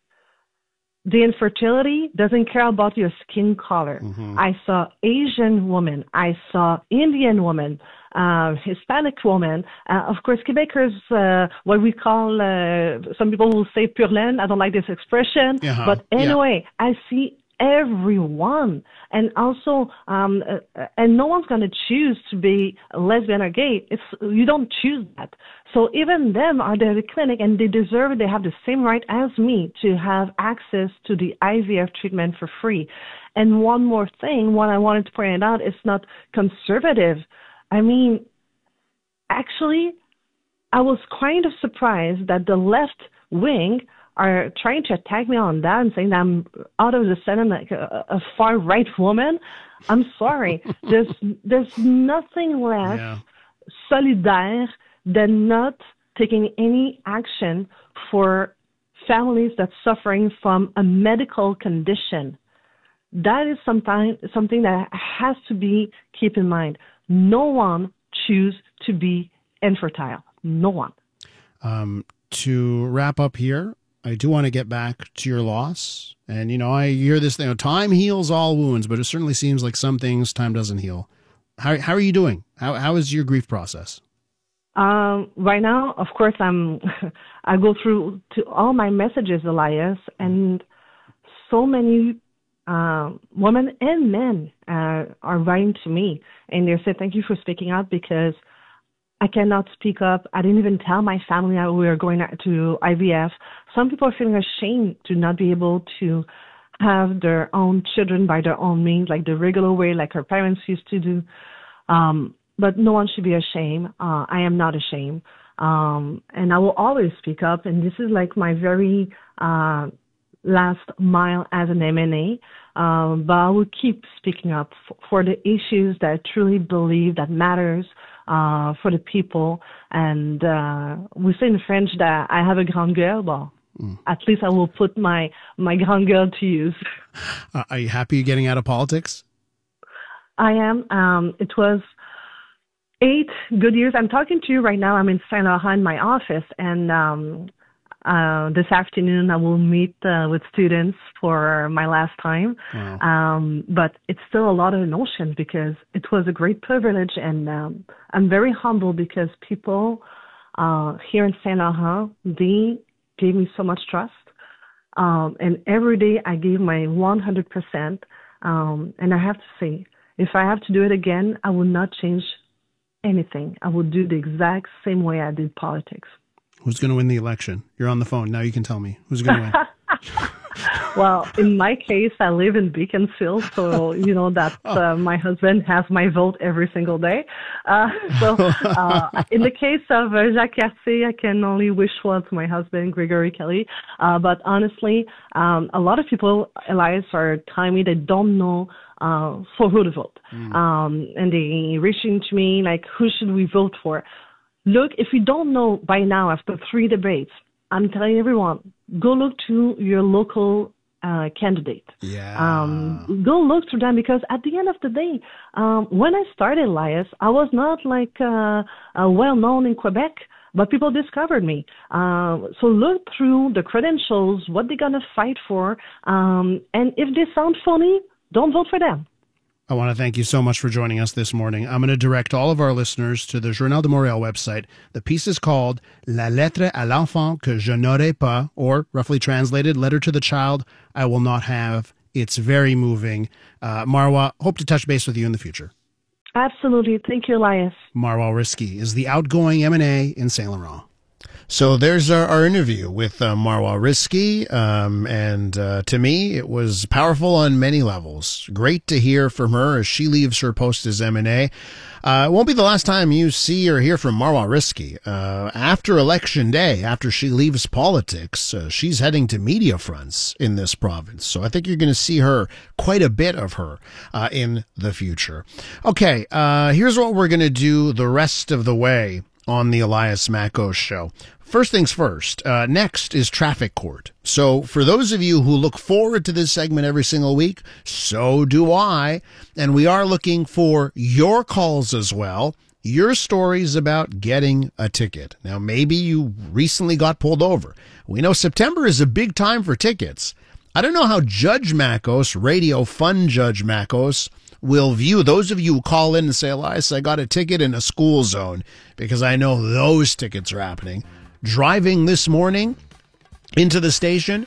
the infertility doesn't care about your skin color. Mm-hmm. I saw Asian women. I saw Indian women, Hispanic women. Of course, Quebecers, what we call, some people will say pure laine. I don't like this expression. Uh-huh. But anyway, yeah. I see everyone. And also, and no one's going to choose to be lesbian or gay. You don't choose that. So even them are there at the clinic, and they deserve it. They have the same right as me to have access to the IVF treatment for free. And one more thing, what I wanted to point out, it's not conservative. I mean, actually, I was kind of surprised that the left wing are trying to attack me on that and saying that I'm out of the Senate like a far-right woman. I'm sorry. There's nothing less solidaire than not taking any action for families that's suffering from a medical condition. That is something that has to be keep in mind. No one choose to be infertile. No one. To wrap up here, I do want to get back to your loss. And, I hear this thing, time heals all wounds, but it certainly seems like some things time doesn't heal. How are you doing? How is your grief process? Right now, of course, I go through to all my messages, Elias, and so many women and men are writing to me, and they say, thank you for speaking out, because I cannot speak up. I didn't even tell my family that we were going to IVF. Some people are feeling ashamed to not be able to have their own children by their own means, like the regular way, like our parents used to do. But no one should be ashamed. I am not ashamed. And I will always speak up. And this is like my very last mile as an MNA. But I will keep speaking up for the issues that I truly believe that matters for the people. And we say in French that I have a grande gueule. Well, at least I will put my grande gueule to use. Are you happy you're getting out of politics? I am. It was 8 good years. I'm talking to you right now. I'm in Saint Laurent in my office, and this afternoon I will meet with students for my last time. Wow. But it's still a lot of emotion because it was a great privilege, and I'm very humble because people here in Saint Laurent, they gave me so much trust. And every day I gave my 100%. And I have to say, if I have to do it again, I will not change anything. I will do the exact same way I did politics. Who's going to win the election? You're on the phone. Now you can tell me. Who's going to win? Well, in my case, I live in Beaconsfield, so you know that my husband has my vote every single day. In the case of Jacques Cartier, I can only wish well to my husband, Gregory Kelly. But honestly, a lot of people, Elias, are telling me they don't know for who to vote. And they reaching to me like, who should we vote for? Look, if you don't know by now after 3 debates, I'm telling everyone, go look to your local candidate. Go look through them, because at the end of the day, when I started, Elias, I was not like well known in Quebec, but people discovered me. So look through the credentials, what they're gonna fight for, and if they sound phony, don't vote for them. I want to thank you so much for joining us this morning. I'm going to direct all of our listeners to the Journal de Montréal website. The piece is called La lettre à l'enfant que je n'aurai pas, or roughly translated, Letter to the Child I Will Not Have. It's very moving. Marwa, hope to touch base with you in the future. Absolutely. Thank you, Elias. Marwa Risky is the outgoing M&A in Saint Laurent. So there's our interview with Marwa Risky, and to me, it was powerful on many levels. Great to hear from her as she leaves her post as M&A. It won't be the last time you see or hear from Marwa Risky. After Election Day, after she leaves politics, she's heading to media fronts in this province. So I think you're going to see her, quite a bit of her, in the future. Okay, here's what we're going to do the rest of the way on the Elias Makos Show. First things first, next is Traffic Court. So for those of you who look forward to this segment every single week, so do I. And we are looking for your calls as well, your stories about getting a ticket. Now, maybe you recently got pulled over. We know September is a big time for tickets. I don't know how Judge Makos, Radio Fun Judge Makos, will view those of you who call in and say, Elias, I got a ticket in a school zone, because I know those tickets are happening. Driving this morning into the station,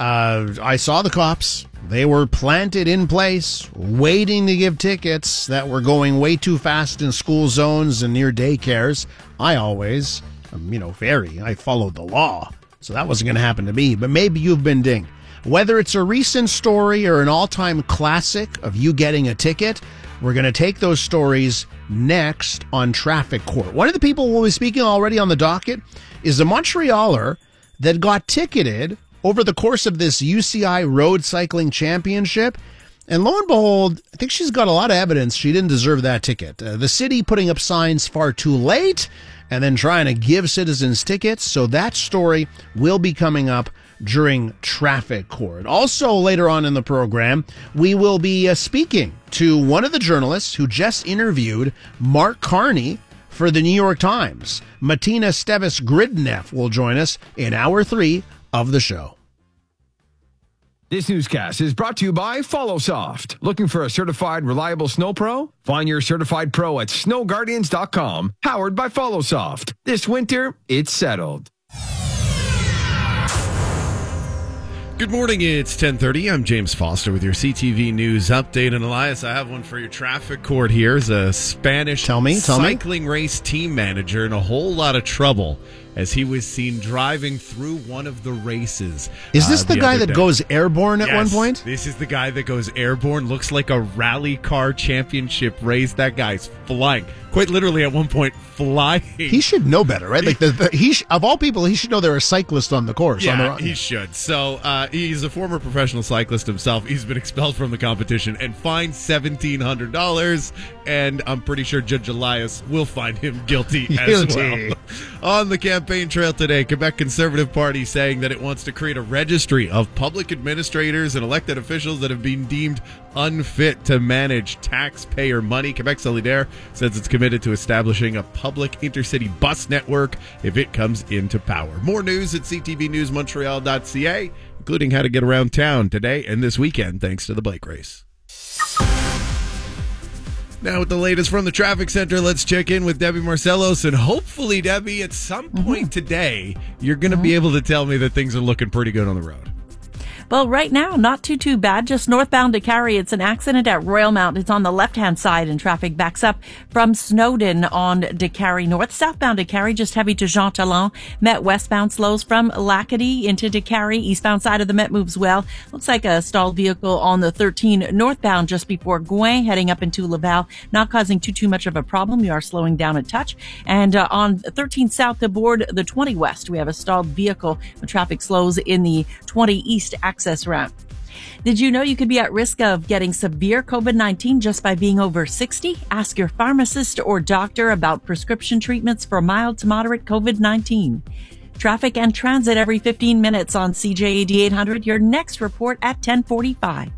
I saw the cops. They were planted in place, waiting to give tickets that were going way too fast in school zones and near daycares. I always, I followed the law, so that wasn't going to happen to me. But maybe you've been dinged. Whether it's a recent story or an all-time classic of you getting a ticket, we're going to take those stories next on Traffic Court. One of the people we'll be speaking already on the docket is a Montrealer that got ticketed over the course of this UCI Road Cycling Championship. And lo and behold, I think she's got a lot of evidence she didn't deserve that ticket. The city putting up signs far too late and then trying to give citizens tickets. So that story will be coming up during Traffic Court. Also, later on in the program, we will be speaking to one of the journalists who just interviewed Mark Carney for the New York Times. Martina Stevis-Gridneff will join us in Hour 3 of the show. This newscast is brought to you by FollowSoft. Looking for a certified reliable snow pro? Find your certified pro at snowguardians.com, powered by FollowSoft. This winter, it's settled. Good morning, it's 10:30. I'm James Foster with your CTV News update. And Elias, I have one for your Traffic Court here. Is a Spanish cycling race team manager in a whole lot of trouble as he was seen driving through one of the races. Is this the guy that goes airborne at one point? This is the guy that goes airborne. Looks like a rally car championship race. That guy's flying. Quite literally at one point flying. He should know better, right? Like of all people, he should know there are cyclists on the course. Yeah, he should. So he's a former professional cyclist himself. He's been expelled from the competition and fined $1,700. And I'm pretty sure Judge Elias will find him guilty as well. On the campaign trail today, Quebec Conservative Party saying that it wants to create a registry of public administrators and elected officials that have been deemed unfit to manage taxpayer money. Quebec Solidaire says it's committed to establishing a public intercity bus network if it comes into power. More news at ctvnewsmontreal.ca, including how to get around town today and this weekend, thanks to the bike race. Now with the latest from the traffic center, let's check in with Debbie Marcellos. And hopefully, Debbie, at some point today, you're going to be able to tell me that things are looking pretty good on the road. Well, right now, not too bad. Just northbound to Cary, it's an accident at Royal Mount. It's on the left-hand side, and traffic backs up from Snowdon on to Cary North. Southbound to Cary, just heavy to Jean Talon. Met westbound slows from Lacadie into Cary. Eastbound side of the Met moves well. Looks like a stalled vehicle on the 13 northbound just before Gouin, heading up into Laval. Not causing too much of a problem. We are slowing down a touch. And on 13 south aboard the 20 west, we have a stalled vehicle. The traffic slows in the 20 east access ramp. Did you know you could be at risk of getting severe COVID-19 just by being over 60? Ask your pharmacist or doctor about prescription treatments for mild to moderate COVID-19. Traffic and transit every 15 minutes on CJAD 800. Your next report at 10:45.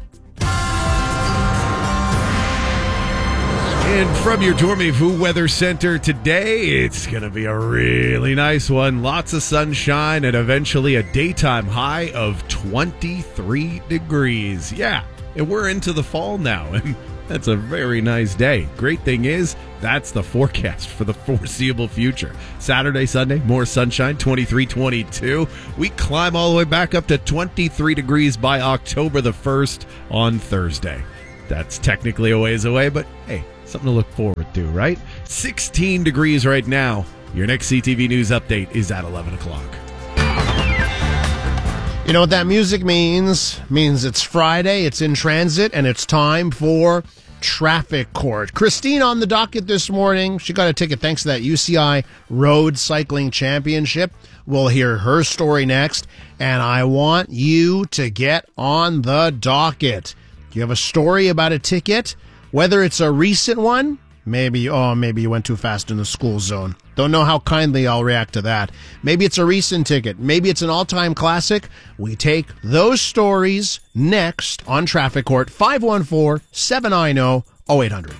And from your Dormez-vous Weather Center today, it's going to be a really nice one. Lots of sunshine and eventually a daytime high of 23 degrees. Yeah, and we're into the fall now, and that's a very nice day. Great thing is, that's the forecast for the foreseeable future. Saturday, Sunday, more sunshine, 23, 22. We climb all the way back up to 23 degrees by October the 1st on Thursday. That's technically a ways away, but hey, something to look forward to, right? 16 degrees right now. Your next CTV News update is at 11 o'clock. You know what that music means? It means it's Friday, it's in transit, and it's time for Traffic Court. Christine on the docket this morning. She got a ticket thanks to that UCI Road Cycling Championship. We'll hear her story next, and I want you to get on the docket. You have a story about a ticket, whether it's a recent one, maybe you went too fast in the school zone. Don't know how kindly I'll react to that. Maybe it's a recent ticket. Maybe it's an all-time classic. We take those stories next on Traffic Court, 514-790-0800.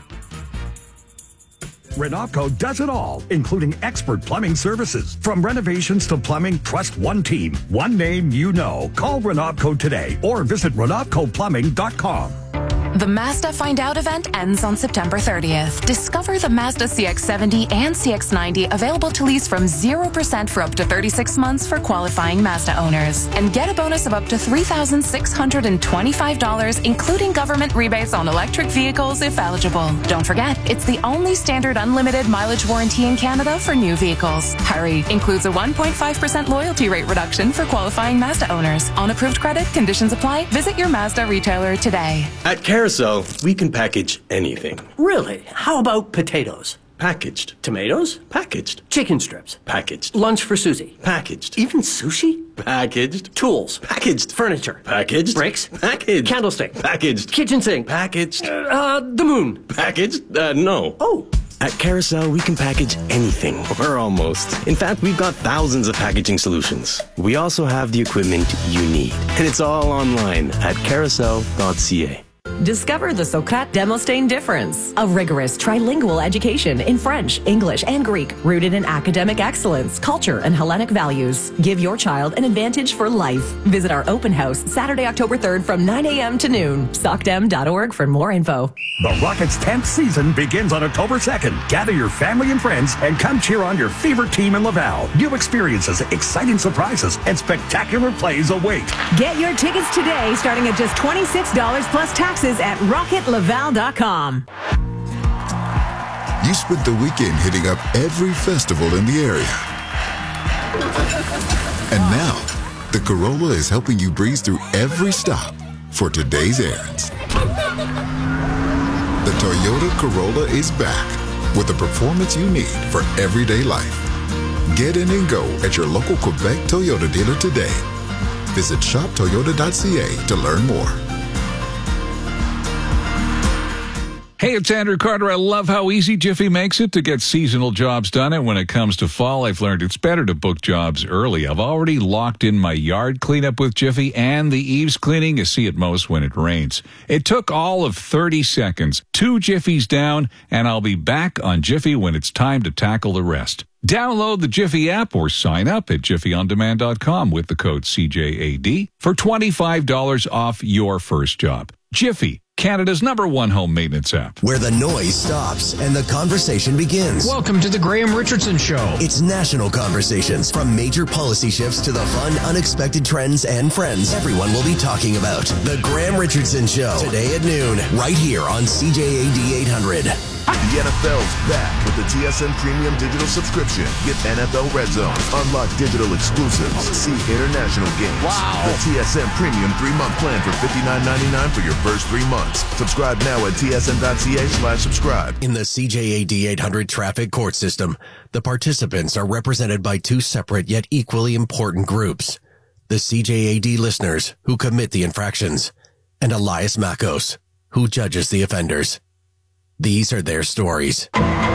Renofco does it all, including expert plumbing services. From renovations to plumbing, trust one team, one name you know. Call Renofco today or visit RenofcoPlumbing.com. The Mazda Find Out event ends on September 30th. Discover the Mazda CX-70 and CX-90 available to lease from 0% for up to 36 months for qualifying Mazda owners. And get a bonus of up to $3,625, including government rebates on electric vehicles if eligible. Don't forget, it's the only standard unlimited mileage warranty in Canada for new vehicles. Hurry! Includes a 1.5% loyalty rate reduction for qualifying Mazda owners. On approved credit, conditions apply. Visit your Mazda retailer today. At Carousel, we can package anything. Really? How about potatoes? Packaged. Tomatoes? Packaged. Chicken strips? Packaged. Lunch for Susie? Packaged. Even sushi? Packaged. Tools? Packaged. Furniture? Packaged. Bricks? Packaged. Candlestick? Packaged. Kitchen sink? Packaged. The moon? Packaged? No. Oh. At Carousel, we can package anything, or almost. In fact, we've got thousands of packaging solutions. We also have the equipment you need. And it's all online at carousel.ca. Discover the Socrat Demosthene difference. A rigorous trilingual education in French, English, and Greek, rooted in academic excellence, culture, and Hellenic values. Give your child an advantage for life. Visit our open house Saturday, October 3rd from 9 a.m. to noon. SocDem.org for more info. The Rockets' 10th season begins on October 2nd. Gather your family and friends and come cheer on your favorite team in Laval. New experiences, exciting surprises, and spectacular plays await. Get your tickets today, starting at just $26 plus taxes at RocketLaval.com. You spent the weekend hitting up every festival in the area. And now, the Corolla is helping you breeze through every stop for today's errands. The Toyota Corolla is back with the performance you need for everyday life. Get in and go at your local Quebec Toyota dealer today. Visit shoptoyota.ca to learn more. Hey, it's Andrew Carter. I love how easy Jiffy makes it to get seasonal jobs done. And when it comes to fall, I've learned it's better to book jobs early. I've already locked in my yard cleanup with Jiffy and the eaves cleaning you see at most when it rains. It took all of 30 seconds, 2 Jiffies down, and I'll be back on Jiffy when it's time to tackle the rest. Download the Jiffy app or sign up at jiffyondemand.com with the code CJAD for $25 off your first job. Jiffy, Canada's #1 home maintenance app. Where the noise stops and the conversation begins. Welcome to the Graham Richardson Show. It's national conversations, from major policy shifts to the fun, unexpected trends and friends everyone will be talking about. The Graham Richardson Show, today at noon, right here on CJAD 800. The NFL's back with the TSN Premium Digital Subscription. Get NFL Red Zone, unlock digital exclusives, see international games. Wow! The TSN Premium 3-month plan for $59.99 for your first 3 months. Subscribe now at tsn.ca/subscribe. In the CJAD 800 traffic court system, the participants are represented by 2 separate yet equally important groups. The CJAD listeners, who commit the infractions, and Elias Makos, who judges the offenders. These are their stories.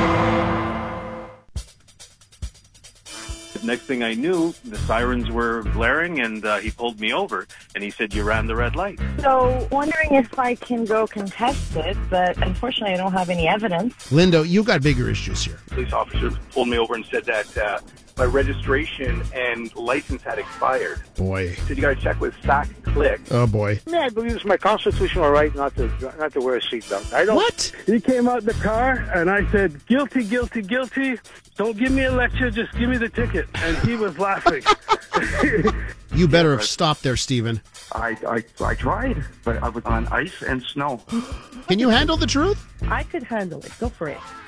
Next thing I knew, the sirens were blaring, and he pulled me over, and he said, "You ran the red light." So, wondering if I can go contest it, but unfortunately I don't have any evidence. Lindo, you got bigger issues here. Police officer pulled me over and said that my registration and license had expired. Boy. Said, "You got to check with SAC Click." Oh, boy. Yeah, I believe it's my constitutional right not to wear a seatbelt. I don't. What? He came out the car, and I said, "Guilty, guilty, guilty. Don't give me a lecture, just give me the ticket." And he was laughing. You better have stopped there, Stephen. I tried, but I was on ice and snow. Can you handle the truth? I could handle it. Go for it.